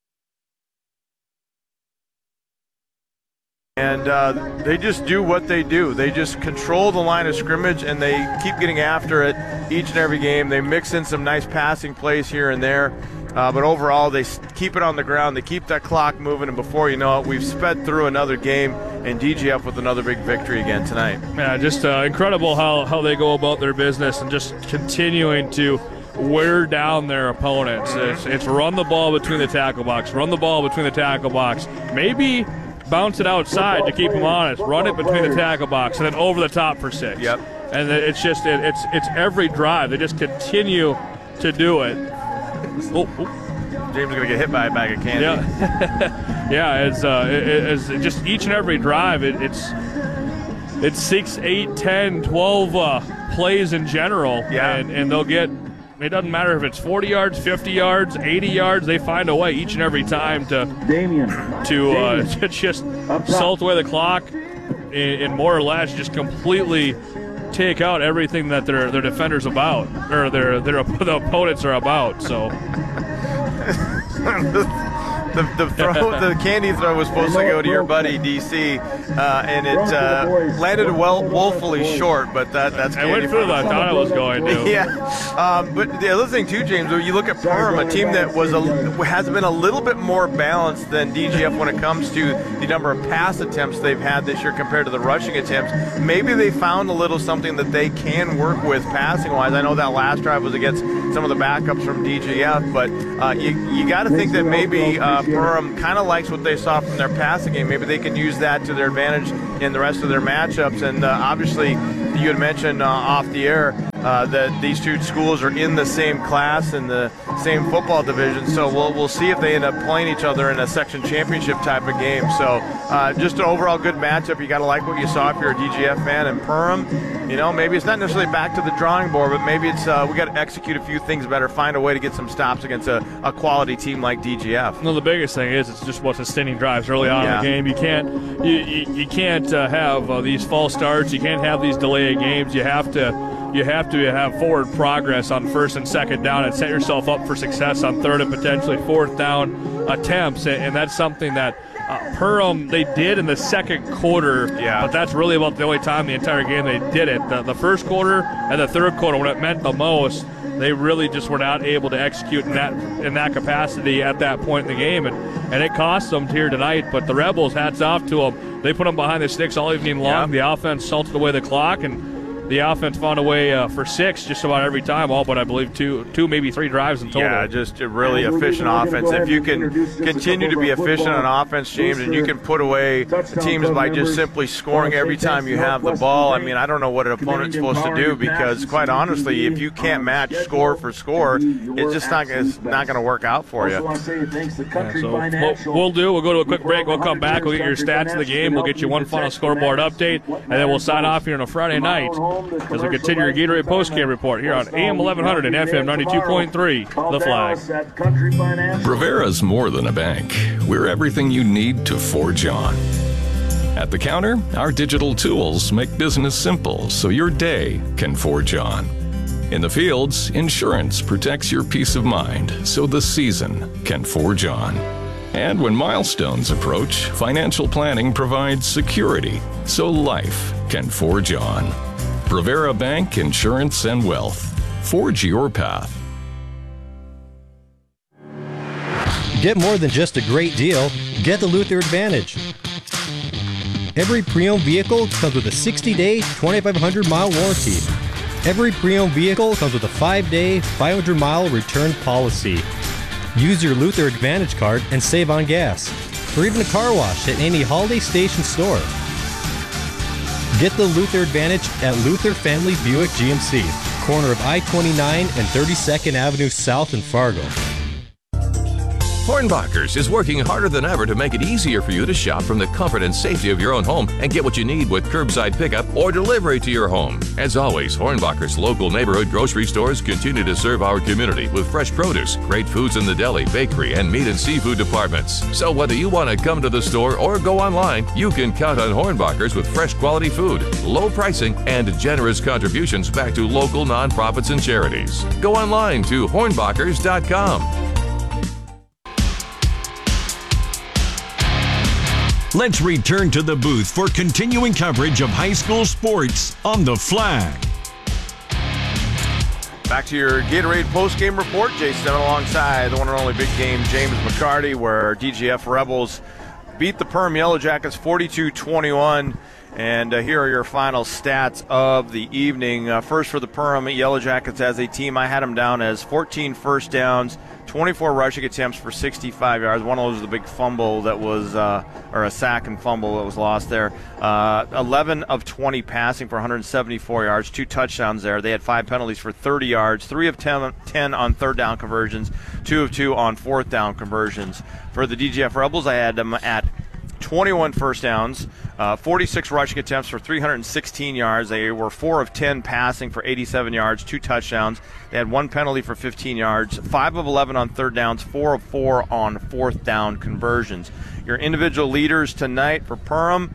S2: And uh, they just do what they do. They just control the line of scrimmage, and they keep getting after it each and every game. They mix in some nice passing plays here and there. Uh, but overall, they keep it on the ground. They keep that clock moving, and before you know it, we've sped through another game, and D G F with another big victory again tonight.
S1: Yeah, just uh, incredible how, how they go about their business and just continuing to wear down their opponents. It's, it's run the ball between the tackle box, run the ball between the tackle box. Maybe bounce it outside to keep them honest. Run it between the tackle box and then over the top for six.
S2: Yep.
S1: And it's just it, it's it's every drive. They just continue to do it. Oh, oh.
S2: James is going to get hit by a bag of candy.
S1: Yeah, yeah. It's uh, it, it's just each and every drive. It, it's it's six, eight, ten, twelve uh, plays in general.
S2: Yeah.
S1: And and they'll get. It doesn't matter if it's forty yards, fifty yards, eighty yards. They find a way each and every time to
S3: Damien.
S1: to, uh, to just salt away the clock and, and more or less just completely take out everything that their their defenders about or their their the opponents are about. So
S2: the the, throw, the candy throw was supposed to go to your buddy D C, uh, and it uh, landed well woefully short. But that that's
S1: I went through that. I thought I was going to.
S2: Yeah, um, but the other thing too, James, when you look at Perham, a team that was a, has been a little bit more balanced than D G F when it comes to the number of pass attempts they've had this year compared to the rushing attempts. Maybe they found a little something that they can work with passing wise. I know that last drive was against some of the backups from D G F, but uh, you you got to think that maybe uh, Perham kind of likes what they saw from their passing game. Maybe they can use that to their advantage in the rest of their matchups. And uh, obviously, you had mentioned uh, off the air uh, that these two schools are in the same class in the same football division. So we'll we'll see if they end up playing each other in a section championship type of game. So uh, just an overall good matchup. You got to like what you saw if you're a D G F fan. And Perham, you know, maybe it's not necessarily back to the drawing board, but maybe it's uh, we got to execute a few things better, find a way to get some stops against a, a quality team like D G F.
S1: No, the biggest thing is it's just what sustaining drives early on
S2: yeah.
S1: in the game. You can't you you, you can't uh, have uh, these false starts. You can't have these delayed games. You have to. You have to have forward progress on first and second down and set yourself up for success on third and potentially fourth down attempts. And that's something that uh, Perham, they did in the second quarter,
S2: yeah.
S1: but that's really about the only time the entire game they did it. The, the first quarter and the third quarter, when it meant the most, they really just were not able to execute in that in that capacity at that point in the game. And, and it cost them here tonight, but the Rebels, hats off to them. They put them behind the sticks all evening long.
S2: Yeah.
S1: The offense salted away the clock, and the offense found a way uh, for six just about every time, all but I believe two, two maybe three drives in total.
S2: Yeah, just a really efficient offense. If you can continue to be efficient on offense, James, and you can put away teams by just simply scoring every time you have the ball, I mean, I don't know what an opponent's supposed to do because, quite honestly, if you can't match score for score, it's just not, it's not going to work out for you.
S1: Yeah, so what we'll do, we'll go to a quick break. We'll come back. We'll get your stats of the game. We'll get you one final scoreboard update, and then we'll sign off here on a Friday night as we continue your Gatorade postgame report here on A M eleven hundred and F M ninety-two point three, The Flag.
S10: Brevera's more than a bank. We're everything you need to forge on. At the counter, our digital tools make business simple so your day can forge on. In the fields, insurance protects your peace of mind so the season can forge on. And when milestones approach, financial planning provides security so life can forge on. Brevera Bank, Insurance and Wealth. Forge your path.
S14: Get more than just a great deal. Get the Luther Advantage. Every pre-owned vehicle comes with a sixty-day, twenty-five hundred mile warranty. Every pre-owned vehicle comes with a five-day, five hundred mile return policy. Use your Luther Advantage card and save on gas, or even a car wash at any Holiday Station store. Get the Luther Advantage at Luther Family Buick G M C, corner of I twenty-nine and thirty-second Avenue South in Fargo.
S10: Hornbachers is working harder than ever to make it easier for you to shop from the comfort and safety of your own home and get what you need with curbside pickup or delivery to your home. As always, Hornbachers local neighborhood grocery stores continue to serve our community with fresh produce, great foods in the deli, bakery, and meat and seafood departments. So whether you want to come to the store or go online, you can count on Hornbachers with fresh quality food, low pricing, and generous contributions back to local nonprofits and charities. Go online to hornbachers dot com.
S6: Let's return to the booth for continuing coverage of high school sports on The Flag.
S2: Back to your Gatorade postgame report. Jason alongside the one and only big game, James McCarty, where D G F Rebels beat the Perham Yellow Jackets forty-two twenty-one. And uh, here are your final stats of the evening. Uh, first for the Perham Yellow Jackets as a team, I had them down as fourteen first downs, twenty-four rushing attempts for sixty-five yards. One of those was a big fumble that was, uh, or a sack and fumble that was lost there. Uh, eleven of twenty passing for one hundred seventy-four yards, two touchdowns there. They had five penalties for thirty yards, three of ten, ten on third down conversions, two of two on fourth down conversions. For the D G F Rebels, I had them at twenty-one first downs, uh, forty-six rushing attempts for three hundred sixteen yards. They were four of ten passing for eighty-seven yards, two touchdowns. They had one penalty for fifteen yards, five of eleven on third downs, four of four on fourth down conversions. Your individual leaders tonight for Perham,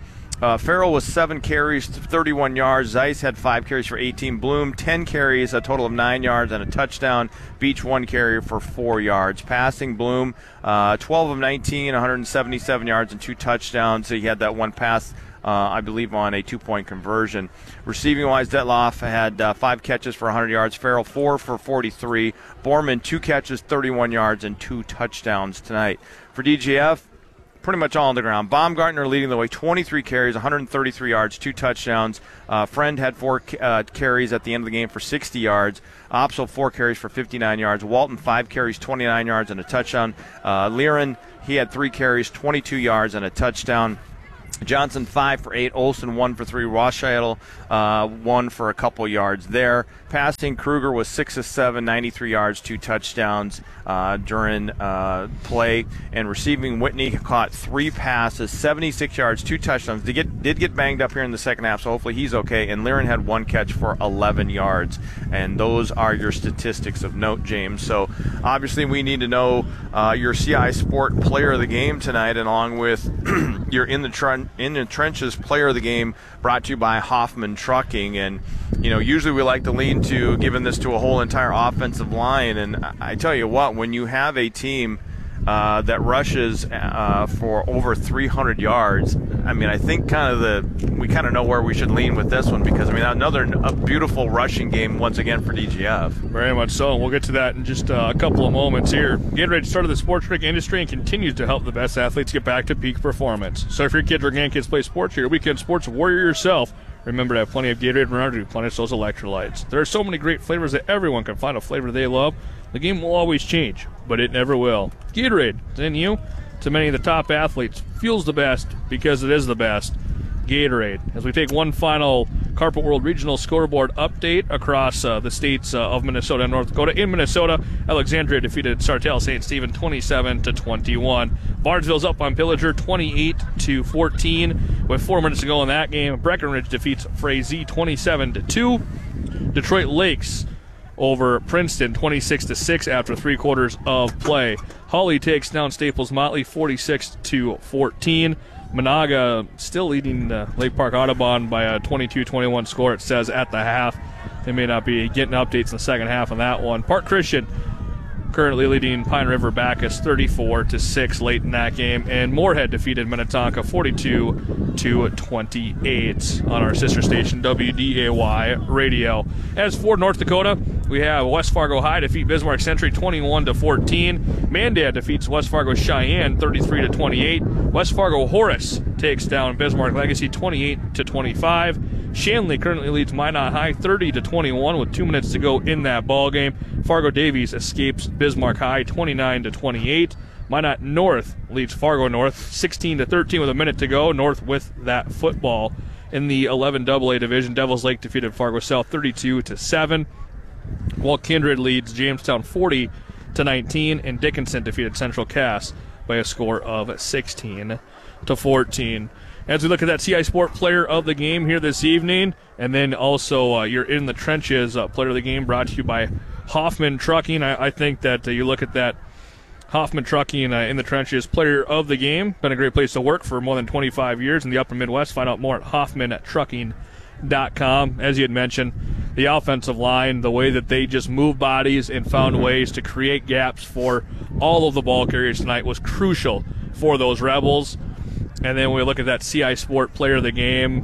S2: Uh, Farrell was seven carries, thirty-one yards. Zeiss had five carries for eighteen. Bloom, ten carries, a total of nine yards and a touchdown. Beach, one carry for four yards. Passing, Bloom, uh, twelve of nineteen, one hundred seventy-seven yards and two touchdowns. So he had that one pass, uh, I believe, on a two-point conversion. Receiving-wise, Detloff had uh, five catches for one hundred yards. Farrell, four for forty-three. Borman, two catches, thirty-one yards, and two touchdowns tonight. For D G F, pretty much all on the ground. Baumgartner leading the way, twenty-three carries, one hundred thirty-three yards, two touchdowns. Uh, Friend had four uh, carries at the end of the game for sixty yards. Opsel, four carries for fifty-nine yards. Walton, five carries, twenty-nine yards, and a touchdown. Uh, Liren, he had three carries, twenty-two yards, and a touchdown. Johnson, five for eight. Olson, one for three. Rothschild, uh, one for a couple yards there. Passing, Kruger was six of seven, ninety-three yards, two touchdowns uh, during uh, play. And receiving, Whitney caught three passes, seventy-six yards, two touchdowns. They get, did get banged up here in the second half, so hopefully he's okay. And Liren had one catch for eleven yards. And those are your statistics of note, James. So obviously we need to know uh, your C I Sport player of the game tonight, and along with your in the tren- in the trenches player of the game, brought to you by Hoffman Trucking. And you know, usually we like to lean to giving this to a whole entire offensive line, and I tell you what, when you have a team uh, that rushes uh, for over three hundred yards, I mean, I think kind of the we kind of know where we should lean with this one, because I mean, another a beautiful rushing game once again for D G F.
S1: Very much so. We'll get to that in just uh, a couple of moments here. Gatorade started the sports drink industry and continues to help the best athletes get back to peak performance. So if your kids or grandkids play sports, you're a weekend sports warrior yourself, remember to have plenty of Gatorade around to replenish those electrolytes. There are so many great flavors that everyone can find a flavor they love. The game will always change, but it never will. Gatorade, then you, to many of the top athletes, fuels the best because it is the best. Gatorade. As we take one final Carpet World Regional scoreboard update across uh, the states uh, of Minnesota and North Dakota. In Minnesota, Alexandria defeated Sartell Saint Stephen twenty-seven to twenty-one. Barnesville's up on Pillager twenty-eight to fourteen with four minutes to go in that game. Breckenridge defeats Frazee twenty-seven to two. Detroit Lakes over Princeton twenty-six to six after three quarters of play. Hawley takes down Staples Motley forty-six to fourteen. Monaga still leading uh, Lake Park Audubon by a twenty-two twenty-one score, it says, at the half. They may not be getting updates in the second half on that one. Park Christian currently leading Pine River Bacchus thirty-four to six late in that game. And Moorhead defeated Minnetonka forty-two to twenty-eight on our sister station W D A Y Radio. As for North Dakota, we have West Fargo High defeat Bismarck Century twenty-one to fourteen. Mandan defeats West Fargo Cheyenne thirty-three to twenty-eight. West Fargo Horace takes down Bismarck Legacy twenty-eight to twenty-five. Shanley currently leads Minot High thirty to twenty-one with two minutes to go in that ball game. Fargo Davies escapes Bismarck High twenty-nine to twenty-eight. Minot North leads Fargo North sixteen to thirteen with a minute to go. North with that football. In the eleven double A division, Devils Lake defeated Fargo South thirty-two to seven. While Kindred leads Jamestown forty to nineteen, and Dickinson defeated Central Cass by a score of sixteen to fourteen. As we look at that C I Sport player of the game here this evening, and then also uh, your In the Trenches uh, player of the game brought to you by Hoffman Trucking. I, I think that uh, you look at that Hoffman Trucking uh, In the Trenches player of the game. Been a great place to work for more than twenty-five years in the upper Midwest. Find out more at hoffman trucking dot com. As you had mentioned, the offensive line, the way that they just move bodies and found ways to create gaps for all of the ball carriers tonight was crucial for those Rebels. And then we look at that C I Sport player of the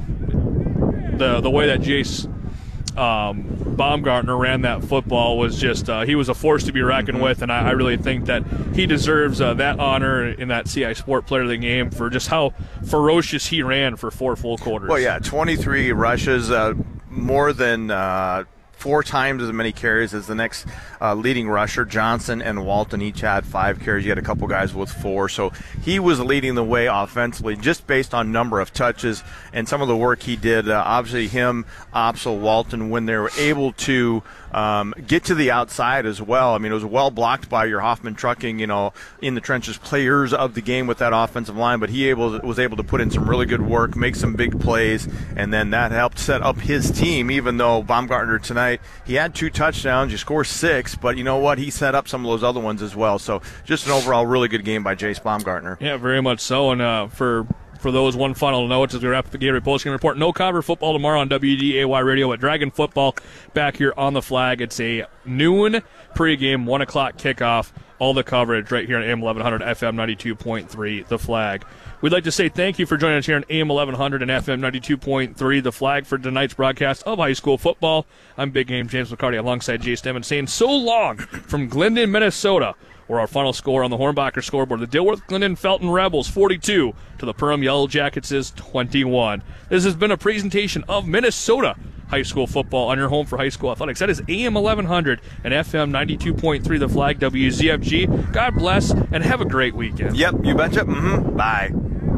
S1: game, the the way that Jace um, Baumgartner ran that football was just, uh, he was a force to be reckoned mm-hmm. with, and I, I really think that he deserves uh, that honor in that C I Sport player of the game for just how ferocious he ran for four full quarters.
S2: Well, yeah, twenty-three rushes, uh, more than uh, four times as many carries as the next uh, leading rusher. Johnson and Walton each had five carries. You had a couple guys with four. So he was leading the way offensively just based on number of touches and some of the work he did. Uh, obviously him, Opsel, Walton, when they were able to um, get to the outside as well. I mean, it was well blocked by your Hoffman Trucking, you know, In the Trenches players of the game with that offensive line, but he able was able to put in some really good work, make some big plays, and then that helped set up his team, even though Baumgartner tonight, he had two touchdowns, you score six, but you know what? He set up some of those other ones as well. So just an overall really good game by Jace Baumgartner.
S1: Yeah, very much so. And uh, for for those. One final note as we wrap up the Gatorade postgame report. No cover football tomorrow on W D A Y Radio at Dragon Football back here on the Flag. It's a noon pregame, one o'clock kickoff. All the coverage right here on A M eleven hundred, F M ninety-two point three, The Flag. We'd like to say thank you for joining us here on A M eleven hundred and F M ninety-two point three, The Flag, for tonight's broadcast of high school football. I'm Big Game James McCarty alongside Jay Stemmen saying so long from Glendon, Minnesota, where our final score on the Hornbacher scoreboard, the Dilworth Glendon Felton Rebels forty-two to the Perham Yellow Jackets twenty-one. This has been a presentation of Minnesota high school football on your home for high school athletics. That is A M eleven hundred and F M ninety-two point three, The Flag, W Z F G. God bless and have a great weekend.
S2: Yep, you betcha. Mm-hmm. Bye.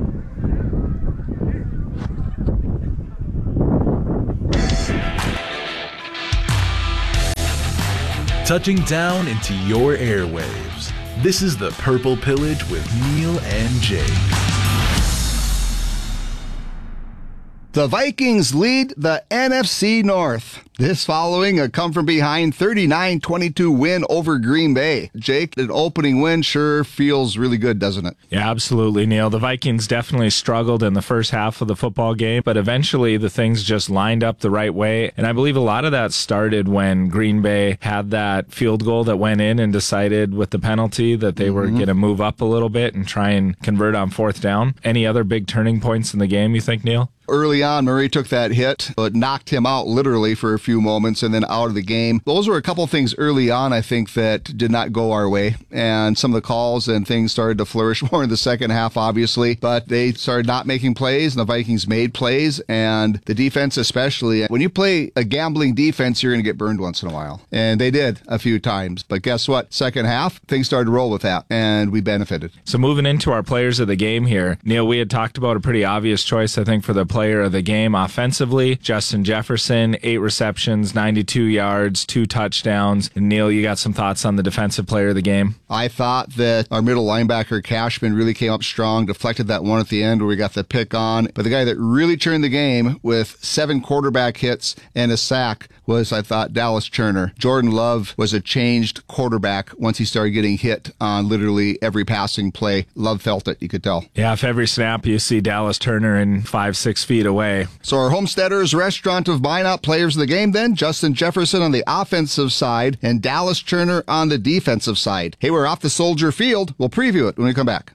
S15: Touching down into your airwaves. This is the Purple Pillage with Neil and Jake.
S16: The Vikings lead the N F C North. This following a come-from-behind thirty-nine twenty-two win over Green Bay. Jake, an opening win sure feels really good, doesn't it?
S17: Yeah, absolutely, Neil. The Vikings definitely struggled in the first half of the football game, but eventually the things just lined up the right way. And I believe a lot of that started when Green Bay had that field goal that went in and decided with the penalty that they mm-hmm. were going to move up a little bit and try and convert on fourth down. Any other big turning points in the game, you think, Neil?
S16: Early on, Murray took that hit. It knocked him out literally for a few moments and then out of the game. Those were a couple things early on, I think, that did not go our way. And some of the calls and things started to flourish more in the second half, obviously. But they started not making plays, and the Vikings made plays. And the defense especially. When you play a gambling defense, you're going to get burned once in a while. And they did a few times. But guess what? Second half, things started to roll with that, and we benefited.
S17: So moving into our players of the game here, Neil, we had talked about a pretty obvious choice, I think, for the player of the game offensively. Justin Jefferson, eight receptions, ninety-two yards, two touchdowns. And Neil, you got some thoughts on the defensive player of the game?
S16: I thought that our middle linebacker, Cashman, really came up strong, deflected that one at the end where we got the pick on. But the guy that really turned the game with seven quarterback hits and a sack was, I thought, Dallas Turner. Jordan Love was a changed quarterback once he started getting hit on literally every passing play. Love felt it, you could tell.
S17: Yeah, if every snap you see Dallas Turner in five, six feet away.
S16: So our Homesteaders Restaurant of Minot players of the game then, Justin Jefferson on the offensive side and Dallas Turner on the defensive side. Hey, we're off the Soldier Field. We'll preview it when we come back.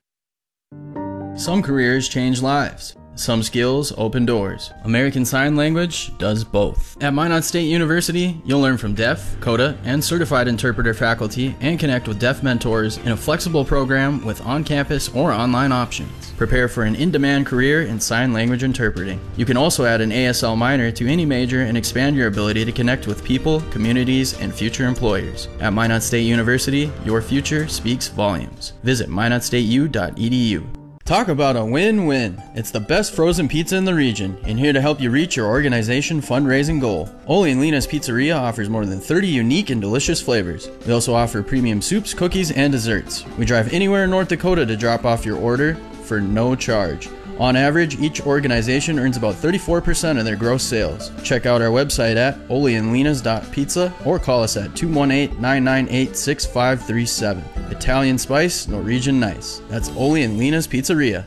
S18: Some careers change lives. Some skills open doors. American Sign Language does both. At Minot State University, you'll learn from deaf, CODA, and certified interpreter faculty and connect with deaf mentors in a flexible program with on-campus or online options. Prepare for an in-demand career in sign language interpreting. You can also add an A S L minor to any major and expand your ability to connect with people, communities, and future employers. At Minot State University, your future speaks volumes. Visit minot state u dot e d u. Talk about a win-win. It's the best frozen pizza in the region, and here to help you reach your organization fundraising goal. Ole and Lena's Pizzeria offers more than thirty unique and delicious flavors. We also offer premium soups, cookies, and desserts. We drive anywhere in North Dakota to drop off your order for no charge. On average, each organization earns about thirty-four percent of their gross sales. Check out our website at ole and lenas dot pizza or call us at two one eight, nine nine eight, six five three seven. Italian spice, Norwegian nice. That's Ole and Lena's Pizzeria.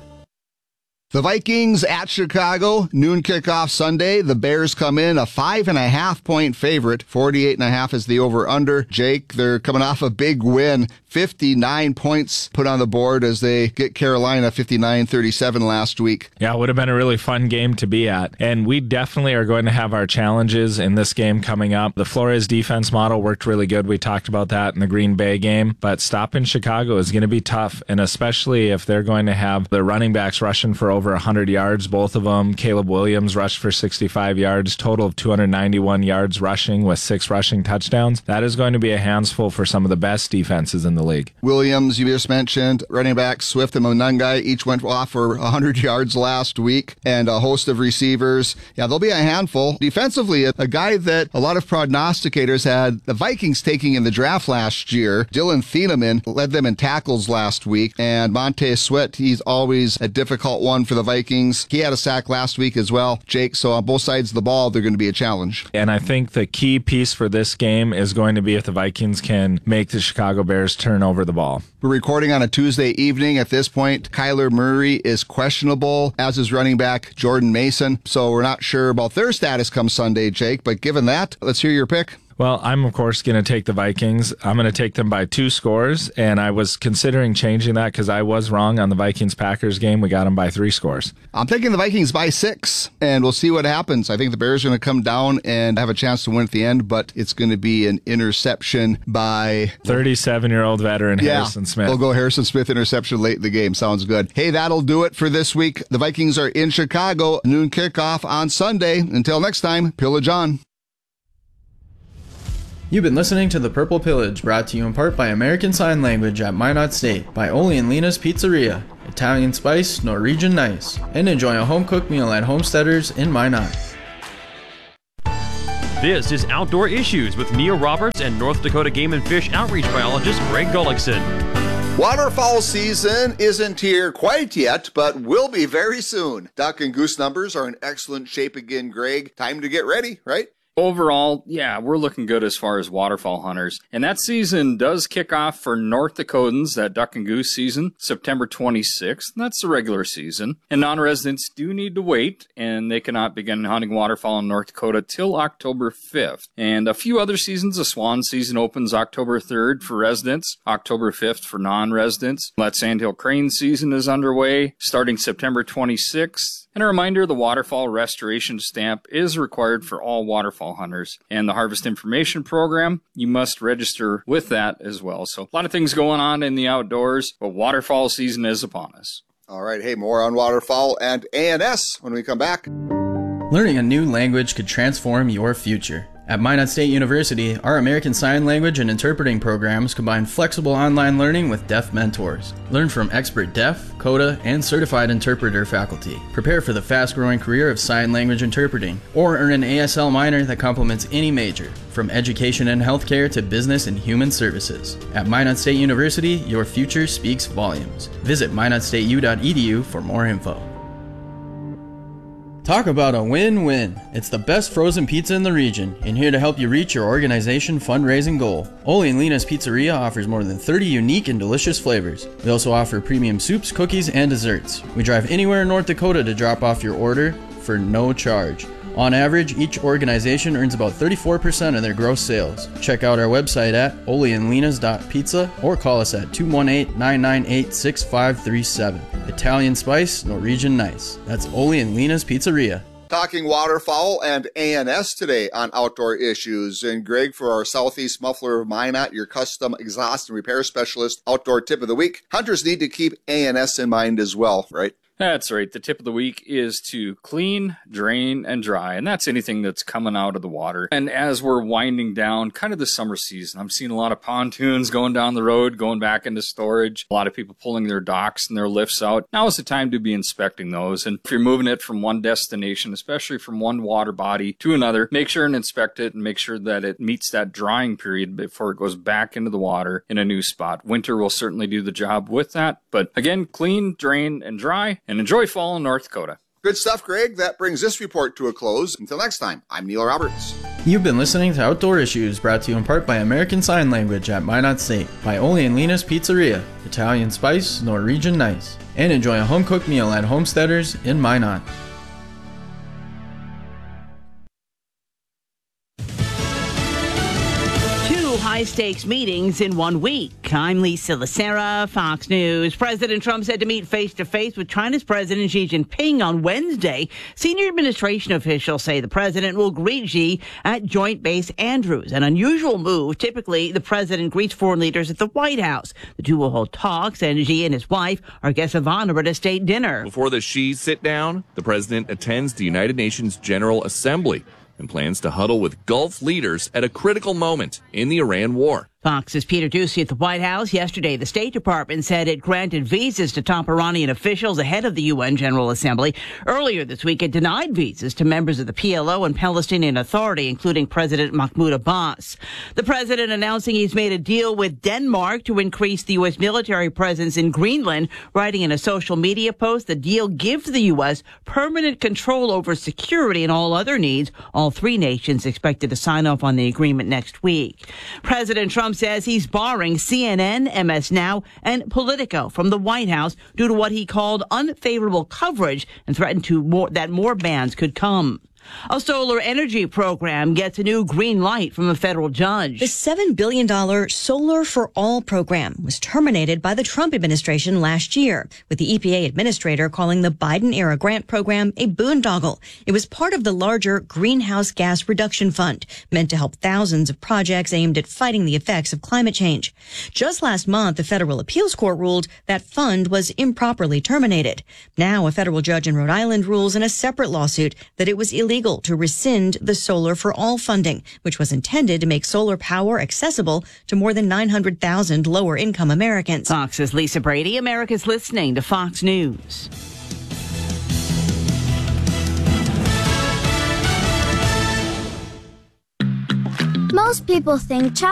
S16: The Vikings at Chicago, noon kickoff Sunday. The Bears come in a five and a half point favorite. forty-eight and a half is the over-under. Jake, they're coming off a big win. fifty-nine points put on the board as they get Carolina fifty-nine thirty-seven last week.
S17: Yeah, it would have been a really fun game to be at. And we definitely are going to have our challenges in this game coming up. The Flores defense model worked really good. We talked about that in the Green Bay game. But stopping Chicago is going to be tough, and especially if they're going to have the running backs rushing for over one hundred yards, both of them. Caleb Williams rushed for sixty-five yards, total of two hundred ninety-one yards rushing with six rushing touchdowns. That is going to be a handsful for some of the best defenses in the league.
S16: Williams, you just mentioned, running backs Swift and Monungai each went off for one hundred yards last week, and a host of receivers. Yeah, they'll be a handful. Defensively, a guy that a lot of prognosticators had the Vikings taking in the draft last year, Dylan Thieneman, led them in tackles last week, and Montez Sweat, he's always a difficult one for the Vikings. He had a sack last week as well, Jake, so on both sides of the ball, they're going to be a challenge.
S17: And I think the key piece for this game is going to be if the Vikings can make the Chicago Bears turn turn over the ball.
S16: We're recording on a Tuesday evening. At this point, Kyler Murray is questionable, as is running back Jordan Mason. So we're not sure about their status come Sunday, Jake. But given that, let's hear your pick.
S17: Well, I'm, of course, going to take the Vikings. I'm going to take them by two scores, and I was considering changing that because I was wrong on the Vikings-Packers game. We got them by three scores.
S16: I'm taking the Vikings by six, and we'll see what happens. I think the Bears are going to come down and have a chance to win at the end, but it's going to be an interception by
S17: thirty-seven-year-old veteran
S16: yeah,
S17: Harrison Smith.
S16: We'll go Harrison Smith interception late in the game. Sounds good. Hey, that'll do it for this week. The Vikings are in Chicago, noon kickoff on Sunday. Until next time, Pillage on.
S18: You've been listening to The Purple Pillage, brought to you in part by American Sign Language at Minot State, by Ole and Lena's Pizzeria, Italian Spice, Norwegian Nice, and enjoy a home-cooked meal at Homesteaders in Minot.
S19: This is Outdoor Issues with Neil Roberts and North Dakota Game and Fish Outreach Biologist Greg Gullickson.
S16: Waterfowl season isn't here quite yet, but will be very soon. Duck and goose numbers are in excellent shape again, Greg. Time to get ready, right?
S20: Overall, yeah, we're looking good as far as waterfowl hunters. And that season does kick off for North Dakotans, that duck and goose season, September twenty-sixth. That's the regular season. And non-residents do need to wait, and they cannot begin hunting waterfowl in North Dakota till October fifth. And a few other seasons, the swan season opens October third for residents, October fifth for non-residents. That sandhill crane season is underway, starting September twenty-sixth. And a reminder, the waterfowl restoration stamp is required for all waterfowl hunters. And the Harvest Information Program, you must register with that as well. So a lot of things going on in the outdoors, but waterfowl season is upon us.
S16: All right, hey, more on waterfowl and A N S when we come back.
S18: Learning a new language could transform your future. At Minot State University, our American Sign Language and interpreting programs combine flexible online learning with deaf mentors. Learn from expert deaf, CODA, and certified interpreter faculty. Prepare for the fast-growing career of sign language interpreting, or earn an A S L minor that complements any major, from education and healthcare to business and human services. At Minot State University, your future speaks volumes. Visit minot state u dot e d u for more info. Talk about a win-win. It's the best frozen pizza in the region, and here to help you reach your organization fundraising goal. Ole and Lena's Pizzeria offers more than thirty unique and delicious flavors. We also offer premium soups, cookies, and desserts. We drive anywhere in North Dakota to drop off your order for no charge. On average, each organization earns about thirty-four percent of their gross sales. Check out our website at ole and lenas dot pizza or call us at two one eight, nine nine eight, six five three seven. Italian Spice, Norwegian Nice. That's Ole and Lena's Pizzeria.
S16: Talking waterfowl and A N S today on Outdoor Issues. And Greg, for our Southeast Muffler of Minot, your custom exhaust and repair specialist, outdoor tip of the week. Hunters need to keep A N S in mind as well, right?
S20: That's right. The tip of the week is to clean, drain, and dry. And that's anything that's coming out of the water. And as we're winding down kind of the summer season, I'm seeing a lot of pontoons going down the road, going back into storage. A lot of people pulling their docks and their lifts out. Now is the time to be inspecting those. And if you're moving it from one destination, especially from one water body to another, make sure and inspect it and make sure that it meets that drying period before it goes back into the water in a new spot. Winter will certainly do the job with that. But again, clean, drain, and dry. And enjoy fall in North Dakota.
S16: Good stuff, Greg. That brings this report to a close. Until next time, I'm Neil Roberts.
S18: You've been listening to Outdoor Issues, brought to you in part by American Sign Language at Minot State, by Ole and Lena's Pizzeria, Italian Spice, Norwegian Nice, and enjoy a home-cooked meal at Homesteaders in Minot.
S21: High-stakes meetings in one week. I'm Lisa Lacera, Fox News. President Trump said to meet face-to-face with China's President Xi Jinping on Wednesday. Senior administration officials say the president will greet Xi at Joint Base Andrews, an unusual move. Typically, the president greets foreign leaders at the White House. The two will hold talks, and Xi and his wife are guests of honor at a state dinner.
S22: Before the Xi sit-down, the president attends the United Nations General Assembly and plans to huddle with Gulf leaders at a critical moment in the Iran war.
S21: Fox's Peter Doocy at the White House. Yesterday, the State Department said it granted visas to top Iranian officials ahead of the U N General Assembly. Earlier this week, it denied visas to members of the P L O and Palestinian Authority, including President Mahmoud Abbas. The president announcing he's made a deal with Denmark to increase the U S military presence in Greenland, writing in a social media post, the deal gives the U S permanent control over security and all other needs. All three nations expected to sign off on the agreement next week. President Trump Trump says he's barring C N N, M S Now, and Politico from the White House due to what he called unfavorable coverage and threatened to more, that more bans could come. A solar energy program gets a new green light from a federal judge.
S4: The seven billion dollars Solar for All program was terminated by the Trump administration last year, with the E P A administrator calling the Biden-era grant program a boondoggle. It was part of the larger Greenhouse Gas Reduction Fund, meant to help thousands of projects aimed at fighting the effects of climate change. Just last month, the federal appeals court ruled that fund was improperly terminated. Now, a federal judge in Rhode Island rules in a separate lawsuit that it was illegal to rescind the Solar for All funding, which was intended to make solar power accessible to more than nine hundred thousand lower-income Americans.
S21: Fox's Lisa Brady. America's listening to Fox News.
S7: Most people think child